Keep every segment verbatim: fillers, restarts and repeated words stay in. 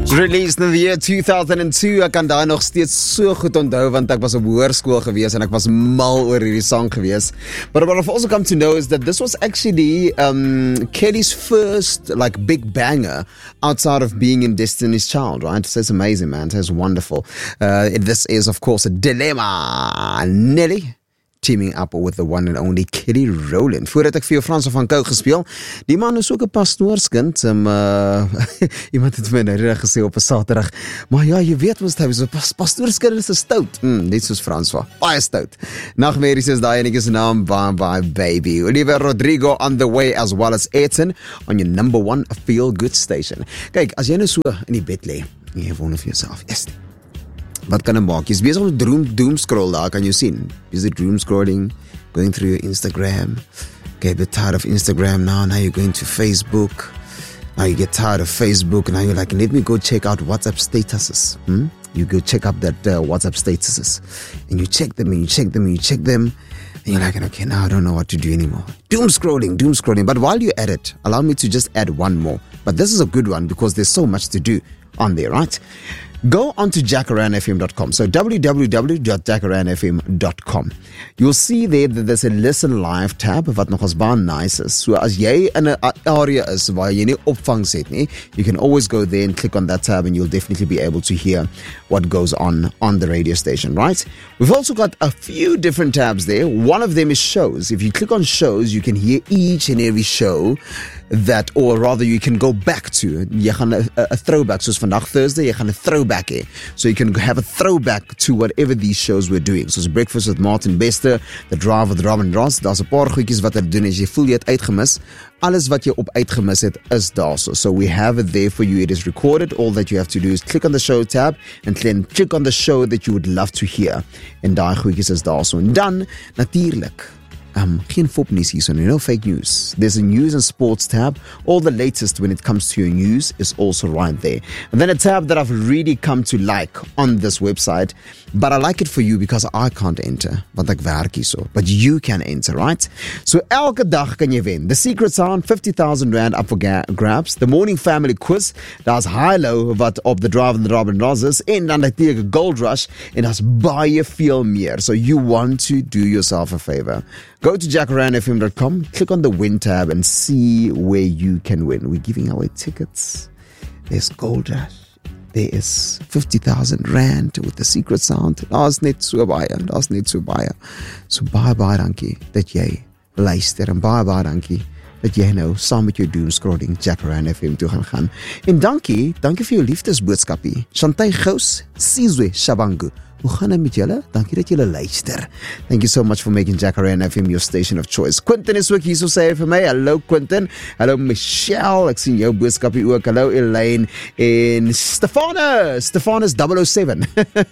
Released in the year two thousand two. Ek kan daar nog steeds so goed onthou want ek was op hoërskool gewees en ek was mal oor hierdie song gewees. But what I've also come to know is that this was actually um, Kelly's first like big banger outside of being in Destiny's Child, right? So it's amazing, man. It's wonderful. Uh, this is of course a Dilemma. Nelly teaming up with the one and only Kelly Rowland. Voordat ek vir jou Frans van Kou gespeel, die man is ook 'n pastoorskind. Um, uh, iemand het my nou reg gesê op 'n Saterdag, maar ja, jy weet mos hy is 'n pas, pastoorskind is stout. Mm, net soos Frans van, baie stout. Nagmerries is daai enige se naam, Bye Bye Baby. Olivia Rodrigo on the way as well as Ayrton on your number one feel good station. Kyk, as jy nou so in die bed lê, jy wonder vir jouself, yes. Wat kan jy maak? Jy's besig om doom, doom scroll daar, kan jy sien. Is it doom scrolling, going through your Instagram, get a bit tired of Instagram now, now you're going to Facebook, now you get tired of Facebook, now you're like, let me go check out WhatsApp statuses. Hmm? You go check up that uh, WhatsApp statuses, and you check them, and you check them, and you check them, and you're like, okay, now I don't know what to do anymore. Doom scrolling, doom scrolling. But while you're at it, allow me to just add one more. But this is a good one because there's so much to do on there, right? Go on to jackaran f m dot com. So w w w dot jackaran f m dot com. You'll see there that there's a listen live tab wat nog as baie nice is. So as jy in 'n area is waar jy nie opvangs het nie, you can always go there and click on that tab and you'll definitely be able to hear what goes on on the radio station, right? We've also got a few different tabs there. One of them is shows. If you click on shows, you can hear each and every show that, or rather you can go back to. Jy gaan 'n throwback, soos vandag Thursday, jy gaan 'n throwback hê. So you can have a throwback to whatever these shows were doing. So it's Breakfast with Martin Bester, The Drive with Robin Ross. Daar's 'n paar goedjies wat hulle doen as jy voel jy het uitgemis. Alles wat jy op uitgemis het is daar so. So we have it there for you. It is recorded. All that you have to do is click on the show tab and then click on the show that you would love to hear. En daai goedjies is daar so. En dan natuurlik Um, geen fopnieuws hier, so no fake news. There's a news and sports tab. All the latest when it comes to your news is also right there. And then a tab that I've really come to like on this website, but I like it for you because I can't enter, want ek werk hier so. But you can enter, right? So elke dag kan jy wen. The Secret Sound, fifty thousand rand up for ga- grabs. The Morning Family Quiz, daar's high-low wat op the Drive and the Robin Ross is, en dan natuurlik Gold Rush, en daar's baie veel meer. So you want to do yourself a favor. Go to jackaran f m dot com, click on the win tab and see where you can win. We're giving away tickets. There's Gold Rush. There is fifty thousand rand with the Secret Sound. Daar's net so baie, daar's net so baie. So baie baie dankie dat jy luister en baie baie dankie dat jy nou saam met jou doom scrolling Jackaran F M toe gaan gaan. En dankie, dankie vir jou liefdesboodskapie. Shantay Gous, Sizwe Shabangu. Hoe gaan dit met julle? Dankie dat julle luister. Thank you so much for making Jackaran F M your station of choice. Quentin is ook hier so sê vir my. Hallo Quentin. Hallo Michelle. Ek sien jou boodskapie ook. Hallo Elaine en Stefana. Stefanus double oh seven.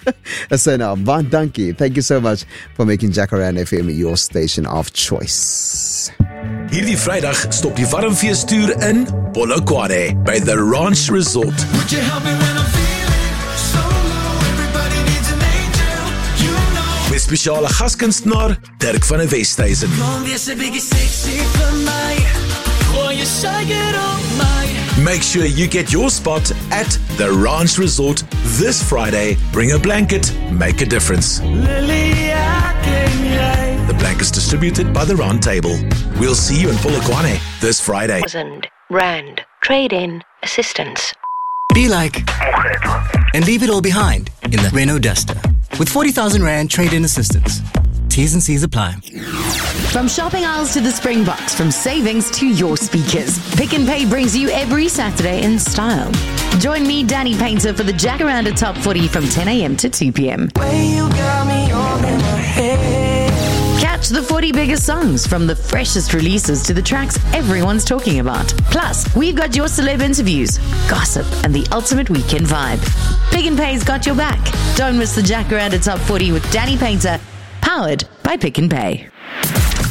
Dis sy naam. Baie dankie. Thank you so much for making Jackaran F M your station of choice. Hierdie Vrydag stop die warmfees toer in Polokwane by the Ranch Resort. Would you help me when I'm feeling so low? Everybody needs an angel, you know. Met spesiale gaskunstenaar Dirk van der Westhuizen. Kom wees 'n bietjie sexy vir my. Gooi jy suiker op my. Make sure you get your spot at the Ranch Resort this Friday. Bring a blanket, make a difference. Lily, I can lay. The blankets distributed by the Round Table. We'll see you in Polokwane this Friday. Thousand Rand trade-in assistance. Be like and leave it all behind in the Renault Duster with forty thousand Rand trade-in assistance. T's and C's apply. From shopping aisles to the Springboks, from savings to your speakers, Pick and Pay brings you every Saturday in style. Join me, Danny Painter, for the Jackaranda Top forty from ten a.m. to two p.m. Way you got me all in my head. Catch the forty biggest songs, from the freshest releases to the tracks everyone's talking about. Plus, we've got your celeb interviews, gossip, and the ultimate weekend vibe. Pick and Pay's got your back. Don't miss the Jackaranda Top forty with Danny Painter, powered by Pick and Pay.